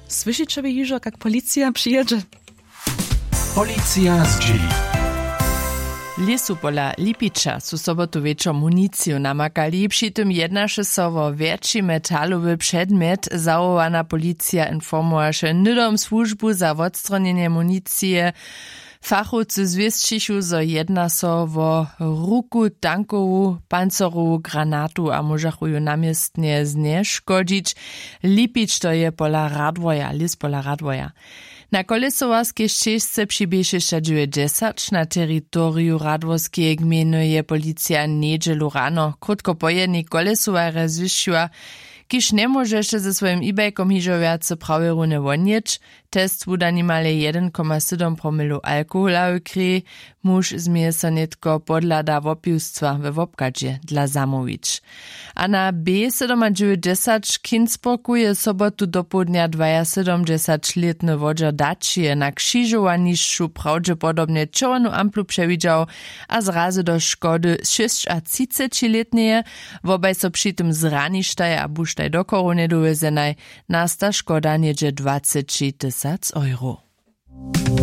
Słyszycie wy już, jak policja przyjedzie? Policja z G. Lesu pola Lipicza su sobotu wieczor municiju namakali, przy tym jednaše so wo więtszy metalowy przedmiot. Zawołana policja informuje, że nydom służbu za odstronienie municji. Fachowcy zwiestsichu, zo jedna so wo ruku tankowu, pancerowu granatu a możachu ju namiestnie zneškodić. Lipicz to je pola Radwoja, lis pola Radwoja. Na kolesowarskiej ścieżce przybieže 90 na terytorium Radworskiej gminy je policja niedzielu rano. Krótko pojednik kolesoware zwyšťuje, kiż nie może ze swoim e-bajkom hižo viace prawie runy wonieć. Test wuda nimale 1,7 promillu alkohola ukryje. Muž zmije so netko podlada wopiwstwa we wopkadzie dla zamówić. A na B97 Kinsburgu je sobotu do południa 72-letny wodzior Dacie na krzyżowaniszczu prawdopodobnie czerwoną amplu przewidział, a zrazy do szkody 36-letnie, wobaj so przy tym zranisztaj a busztaj do korony dowezenaj, nasta szkoda niedzie 20 000 euro.